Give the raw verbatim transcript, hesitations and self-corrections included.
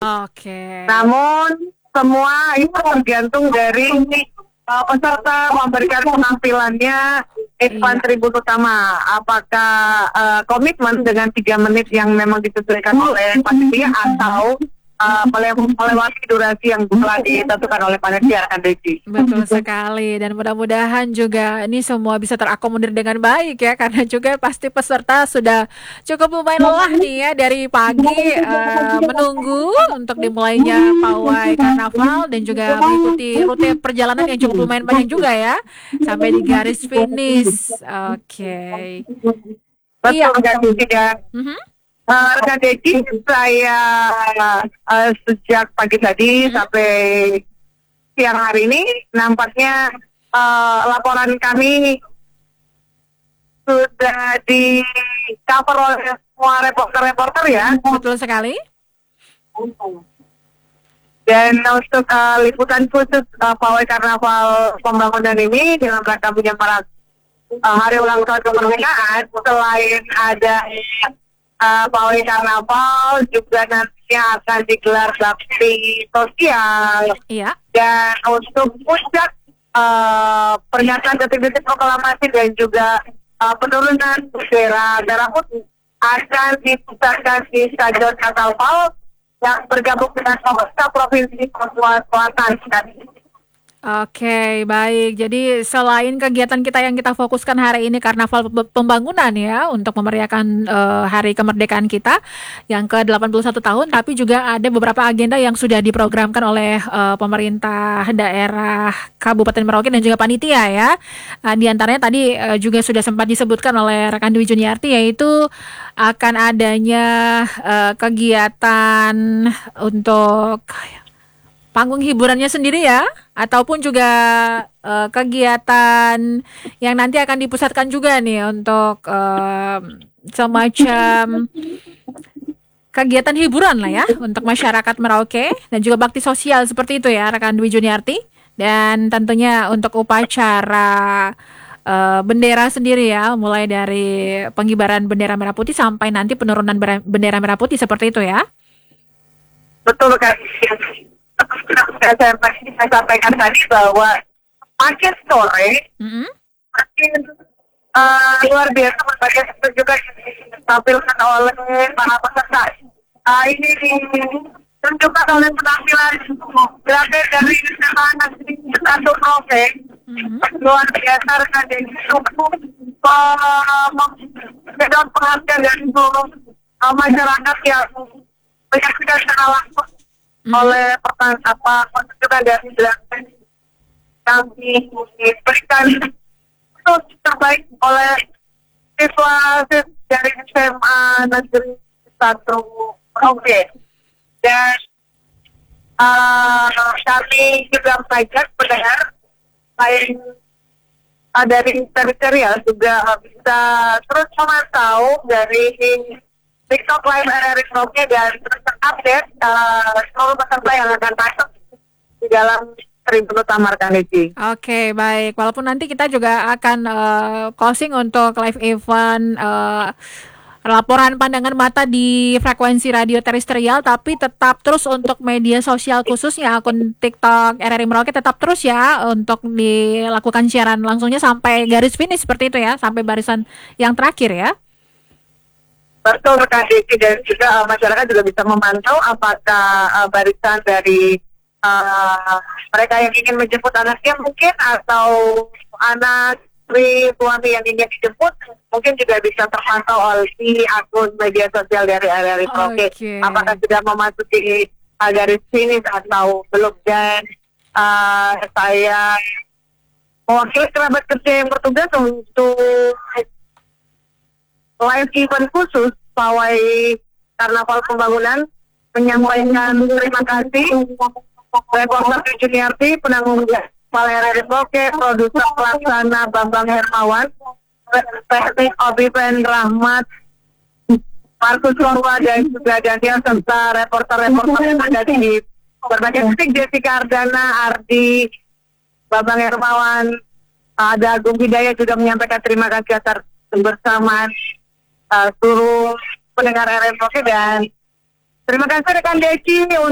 Oke. Namun semua itu tergantung dari uh, peserta memberikan penampilannya Irfan Iya. Tribun Utama. Apakah uh, komitmen dengan tiga menit yang memang disesuaikan oleh panitia atau uh, melew- melewati durasi yang telah ditentukan oleh panitia, kan Desi? Betul sekali, dan mudah-mudahan juga ini semua bisa terakomodir dengan baik ya, karena juga pasti peserta sudah cukup lumayan lelah nih ya dari pagi eh, menunggu untuk dimulainya pawai karnaval dan juga mengikuti rute perjalanan yang cukup lumayan panjang juga ya sampai di garis finish. Oke. Iya. Betul kan Desi ya. Mhm. Uh, Kak Desi, saya uh, sejak pagi tadi Mhm. sampai siang hari ini nampaknya uh, laporan kami sudah di cover oleh semua reporter-reporter ya. Betul sekali. Dan untuk uh, liputan khusus uh, pawai karnaval pembangunan ini dalam rangka menyemarakan uh, hari ulang tahun kemerdekaan, selain ada uh, pawai karnaval juga nantinya akan digelar bakti sosial. Iya. Dan untuk puncak uh, pernyataan detik-detik proklamasi dan juga uh, penurunan bendera merah putih akan dipusatkan di Stadion Katalpal yang bergabung dengan pemerintah Provinsi Papua Selatan. Oke, baik. Jadi selain kegiatan kita yang kita fokuskan hari ini Karnaval Pe- Pembangunan ya untuk memeriahkan eh, hari kemerdekaan kita yang ke delapan puluh satu tahun, tapi juga ada beberapa agenda yang sudah diprogramkan oleh eh, pemerintah daerah Kabupaten Merauke dan juga panitia ya. Ah, di antaranya tadi eh, juga sudah sempat disebutkan oleh rekan Dwi Juniarti, yaitu akan adanya eh, kegiatan untuk panggung hiburannya sendiri ya, ataupun juga eh, kegiatan yang nanti akan dipusatkan juga nih untuk eh, semacam kegiatan hiburan lah ya untuk masyarakat Merauke dan juga bakti sosial seperti itu ya rekan Dwi Juniarti. Dan tentunya untuk upacara eh, bendera sendiri ya, mulai dari pengibaran bendera merah putih sampai nanti penurunan bera- bendera merah putih seperti itu ya. Betul kan? Saya, saya sampaikan tadi bahwa makin sore Mm-mm. makin uh, luar biasa berbagai pertunjukan yang ditampilkan oleh para peserta. Uh, ini ditunjukkan oleh penampilan grafik dari anak satu Merauke. Mhm. Luar biasa rekan dan cukup menjadi perhatian dari seluruh uh, masyarakat yang menyaksikan secara langsung Mhm. oleh pertanyaan apa pertunjukan dari belakang kami diberikan itu terbaik oleh siswa dari S M A Negeri satu Merauke. Dan uh, kami juga mengajak pendengar lain uh, dari teritorial juga uh, bisa terus memantau dari TikTok Live R R I Merauke dan terus update uh, seluruh peserta yang akan masuk di dalam Tribun Utama rekan Desi. Oke, baik. Walaupun nanti kita juga akan eh, closing untuk live event eh, laporan pandangan mata di frekuensi radio terestrial, tapi tetap terus untuk media sosial khususnya akun TikTok R R I Merauke tetap terus ya untuk dilakukan siaran langsungnya sampai garis finish seperti itu ya, sampai barisan yang terakhir ya. Betul rekan Desi, dan juga uh, masyarakat juga bisa memantau apakah uh, barisan dari uh, mereka yang ingin menjemput anaknya mungkin atau anak istri suami yang ingin dijemput mungkin juga bisa terpantau oleh di akun media sosial dari R R I Merauke. Oke. Apakah sudah memasuki uh, garis finish atau belum, dan uh, saya mewakili kerabat kerja yang bertugas untuk live event khusus pawai karnaval pembangunan menyampaikan terima kasih reporter Juniarti, penanggung jawab Kepala R R I Merauke, produser pelaksana Bambang Hermawan, teknik Obi Ben Rahmat, Markus Lorwa, dan juga Daniel, serta reporter-reporter yang ada di berbagai titik, Jessica Ardana, Ardi, Bambang Hermawan, ada Agung Hidayat juga menyampaikan terima kasih atas kebersamaan uh, seluruh pendengar R R I Merauke, dan terima kasih rekan Desi